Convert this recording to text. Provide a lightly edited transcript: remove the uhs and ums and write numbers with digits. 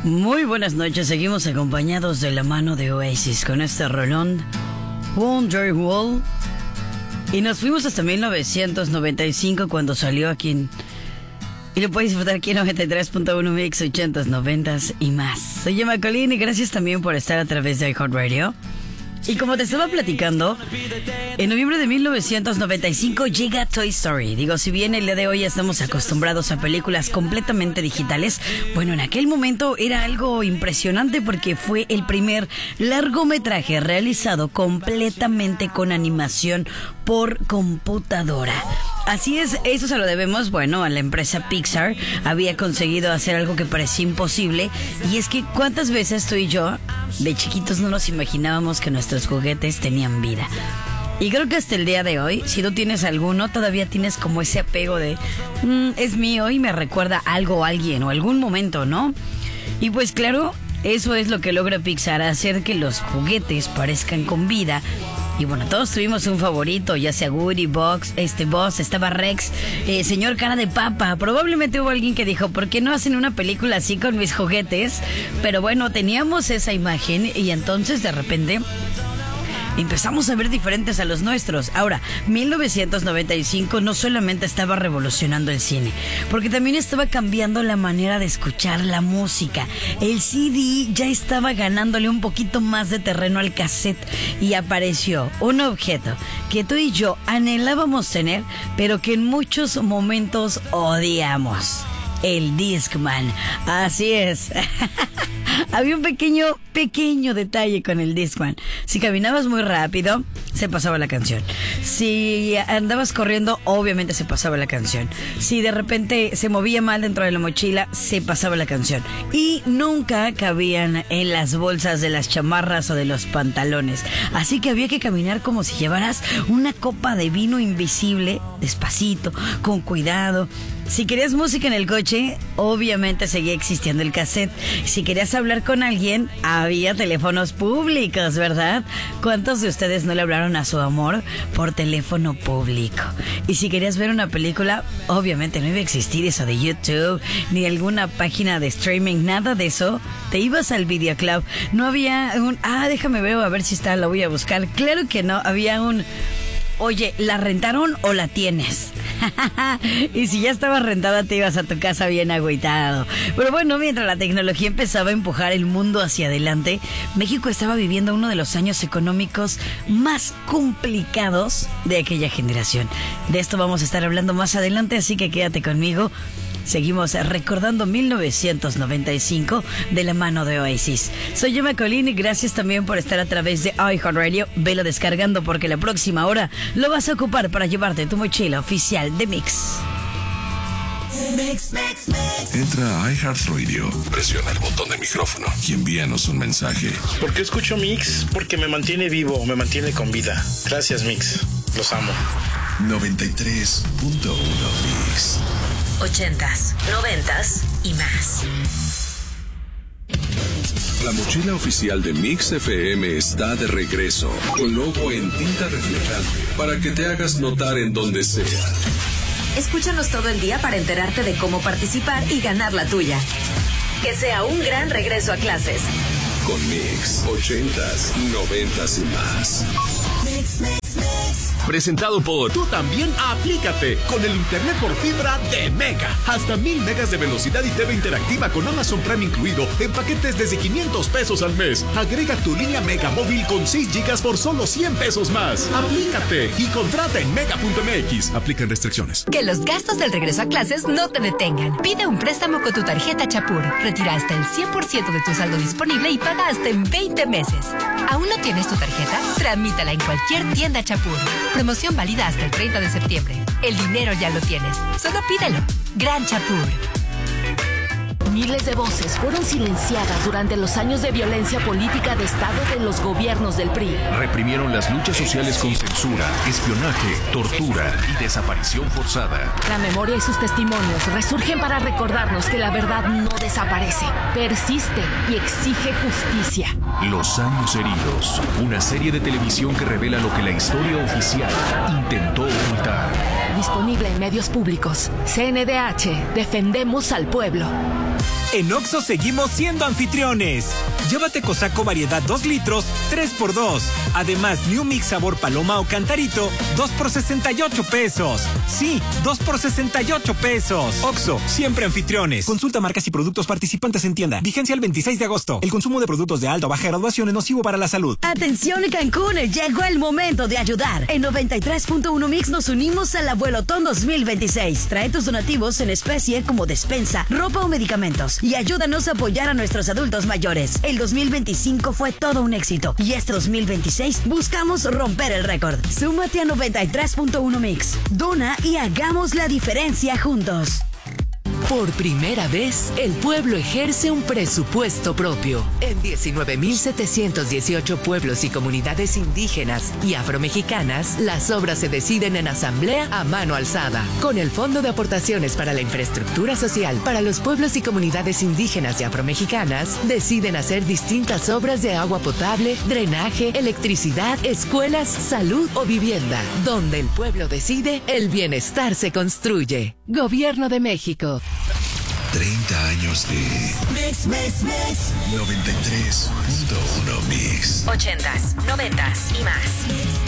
Muy buenas noches, seguimos acompañados de la mano de Oasis con este rolón Wonderwall. Y nos fuimos hasta 1995 cuando salió aquí y lo puedes disfrutar aquí en 93.1 Mix 80s, 90s y más. Soy Emma Colín y gracias también por estar a través de iHeartRadio. Y como te estaba platicando, en noviembre de 1995 llega Toy Story. Digo, si bien el día de hoy estamos acostumbrados a películas completamente digitales, bueno, en aquel momento era algo impresionante porque fue el primer largometraje realizado completamente con animación por computadora. Así es, eso se lo debemos, bueno, a la empresa Pixar. Había conseguido hacer algo que parecía imposible. Y es que cuántas veces tú y yo, de chiquitos, no nos imaginábamos que nuestros juguetes tenían vida. Y creo que hasta el día de hoy, si tú tienes alguno, todavía tienes como ese apego de es mío y me recuerda algo o alguien o algún momento, ¿no? Y pues claro, eso es lo que logra Pixar, hacer que los juguetes parezcan con vida. Y bueno, todos tuvimos un favorito, ya sea Woody, Buzz, estaba Rex, señor cara de papa. Probablemente hubo alguien que dijo, ¿por qué no hacen una película así con mis juguetes? Pero bueno, teníamos esa imagen y entonces de repente empezamos a ver diferentes a los nuestros. Ahora, 1995 no solamente estaba revolucionando el cine, porque también estaba cambiando la manera de escuchar la música. El CD ya estaba ganándole un poquito más de terreno al cassette y apareció un objeto que tú y yo anhelábamos tener, pero que en muchos momentos odiamos. El Discman. Así es. Había un pequeño detalle con el Discman. Si caminabas muy rápido, se pasaba la canción. Si andabas corriendo, obviamente se pasaba la canción. Si de repente se movía mal dentro de la mochila, se pasaba la canción. Y nunca cabían en las bolsas de las chamarras o de los pantalones. Así que había que caminar como si llevaras una copa de vino invisible, despacito, con cuidado. Si querías música en el coche, obviamente seguía existiendo el cassette. Si querías hablar con alguien, había teléfonos públicos, ¿verdad? ¿Cuántos de ustedes no le hablaron a su amor por teléfono público? Y si querías ver una película, obviamente no iba a existir eso de YouTube, ni alguna página de streaming, nada de eso. Te ibas al videoclub. No había un, déjame ver a ver si está, la voy a buscar. Claro que no, había un, oye, ¿la rentaron o la tienes? Y si ya estaba rentada, te ibas a tu casa bien agüitado. Pero bueno, mientras la tecnología empezaba a empujar el mundo hacia adelante, México estaba viviendo uno de los años económicos más complicados de aquella generación. De esto vamos a estar hablando más adelante, así que quédate conmigo. Seguimos recordando 1995 de la mano de Oasis. Soy Emma Colín y gracias también por estar a través de iHeartRadio. Velo descargando porque la próxima hora lo vas a ocupar para llevarte tu mochila oficial de Mix. Entra a iHeartRadio, presiona el botón de micrófono y envíanos un mensaje. ¿Por qué escucho Mix? Porque me mantiene vivo, me mantiene con vida. Gracias, Mix. Los amo. 93.1 Mix. 80s, 90s y más. La mochila oficial de Mix FM está de regreso, con logo en tinta reflejante, para que te hagas notar en donde sea. Escúchanos todo el día para enterarte de cómo participar y ganar la tuya. Que sea un gran regreso a clases. Con Mix, 80s, 90s y más. Presentado por Tú también aplícate con el internet por fibra de Mega. Hasta 1000 megas de velocidad y TV interactiva con Amazon Prime incluido en paquetes desde 500 pesos al mes. Agrega tu línea Mega móvil con 6 gigas por solo 100 pesos más. Aplícate y contrata en mega.mx. Aplican restricciones. Que los gastos del regreso a clases no te detengan. Pide un préstamo con tu tarjeta Chapur. Retira hasta el 100% de tu saldo disponible y paga hasta en 20 meses. ¿Aún no tienes tu tarjeta? Tramítala en cualquier tienda Chapur. Promoción válida hasta el 30 de septiembre. El dinero ya lo tienes. Solo pídelo. Gran Chapur. Miles de voces fueron silenciadas durante los años de violencia política de Estado de los gobiernos del PRI. Reprimieron las luchas sociales con censura, espionaje, tortura y desaparición forzada. La memoria y sus testimonios resurgen para recordarnos que la verdad no desaparece, persiste y exige justicia. Los años heridos. Una serie de televisión que revela lo que la historia oficial intentó ocultar. Disponible en medios públicos. CNDH. Defendemos al pueblo. En Oxxo seguimos siendo anfitriones. Llévate Cosaco variedad 2 litros, 3x2. Además, New Mix sabor paloma o cantarito, 2 por 68 pesos. Sí, 2 por 68 pesos. Oxxo, siempre anfitriones. Consulta marcas y productos participantes en tienda. Vigencia el 26 de agosto. El consumo de productos de alta o baja graduación es nocivo para la salud. Atención Cancún, llegó el momento de ayudar. En 93.1 Mix nos unimos al Abuelotón 2026. Trae tus donativos en especie como despensa, ropa o medicamentos y ayúdanos a apoyar a nuestros adultos mayores. El 2025 fue todo un éxito y este 2026 buscamos romper el récord. Súmate a 93.1 Mix. Dona y hagamos la diferencia juntos. Por primera vez, el pueblo ejerce un presupuesto propio. En 19.718 pueblos y comunidades indígenas y afromexicanas, las obras se deciden en asamblea a mano alzada. Con el Fondo de Aportaciones para la Infraestructura Social para los pueblos y comunidades indígenas y afromexicanas, deciden hacer distintas obras de agua potable, drenaje, electricidad, escuelas, salud o vivienda. Donde el pueblo decide, el bienestar se construye. Gobierno de México. 30 años de Mix. 93.1 Mix. 80s, 90s y más.